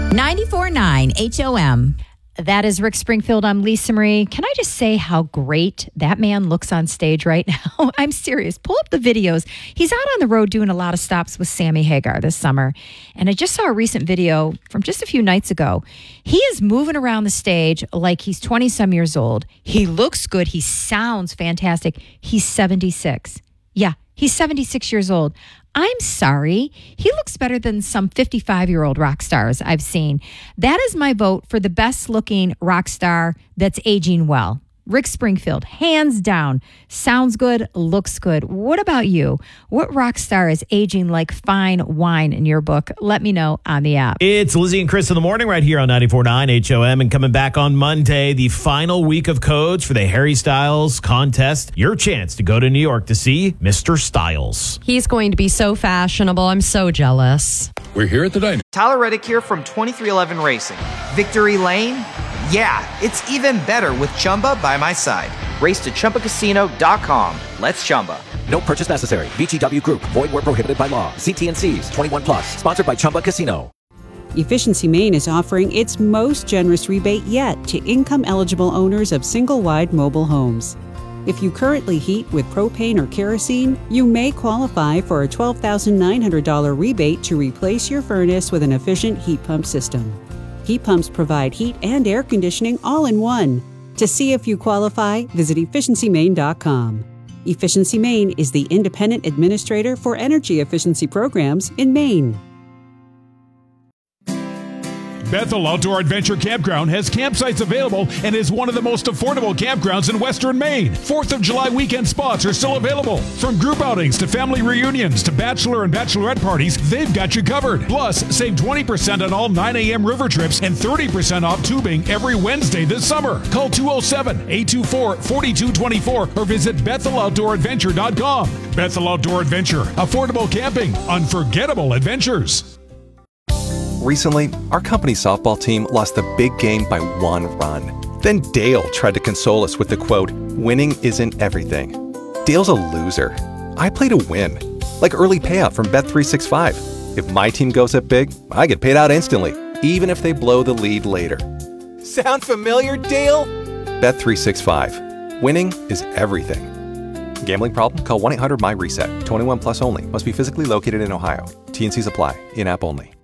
94.9 HOM. That is Rick Springfield. I'm Lisa Marie. Can I just say how great that man looks on stage right now? I'm serious. Pull up the videos. He's out on the road doing a lot of stops with Sammy Hagar this summer. And I just saw a recent video from just a few nights ago. He is moving around the stage like he's 20-some years old. He looks good. He sounds fantastic. He's 76. Yeah, he's 76 years old. I'm sorry. He looks better than some 55-year-old rock stars I've seen. That is my vote for the best-looking rock star that's aging well. Rick Springfield, hands down. Sounds good, looks good. What about you? What rock star is aging like fine wine in your book? Let me know on the app. It's Lizzie and Chris in the morning right here on 94.9 HOM. And coming back on Monday, the final week of codes for the Harry Styles contest. Your chance to go to New York to see Mr. Styles. He's going to be so fashionable. I'm so jealous. We're here at the diner. Tyler Reddick here from 2311 Racing. Victory Lane? Yeah, it's even better with Chumba by my side. Race to ChumbaCasino.com. Let's Chumba. No purchase necessary. VGW Group. Void where prohibited by law. See T&Cs. 21 plus. Sponsored by Chumba Casino. Efficiency Maine is offering its most generous rebate yet to income-eligible owners of single-wide mobile homes. If you currently heat with propane or kerosene, you may qualify for a $12,900 rebate to replace your furnace with an efficient heat pump system. Heat pumps provide heat and air conditioning all in one. To see if you qualify, visit EfficiencyMaine.com. Efficiency Maine is the independent administrator for energy efficiency programs in Maine. Bethel Outdoor Adventure Campground has campsites available and is one of the most affordable campgrounds in Western Maine. 4th of July weekend spots are still available. From group outings to family reunions to bachelor and bachelorette parties, they've got you covered. Plus, save 20% on all 9 a.m. river trips and 30% off tubing every Wednesday this summer. Call 207-824-4224 or visit BethelOutdoorAdventure.com. Bethel Outdoor Adventure. Affordable camping. Unforgettable adventures. Recently, our company softball team lost the big game by 1 run. Then Dale tried to console us with the quote, "Winning isn't everything." Dale's a loser. I play to win. Like early payout from Bet365. If my team goes up big, I get paid out instantly, even if they blow the lead later. Sound familiar, Dale? Bet365. Winning is everything. Gambling problem? Call 1-800-MY-RESET. 21 plus only. Must be physically located in Ohio. T&Cs apply. In-app only.